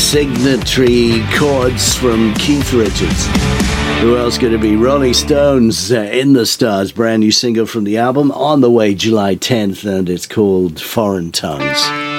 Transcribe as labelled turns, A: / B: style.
A: signatory chords from Keith Richards. Who else could it be? Rolling Stones, In the Stars, brand new single from the album, on the way July 10th, and it's called Foreign Tongues.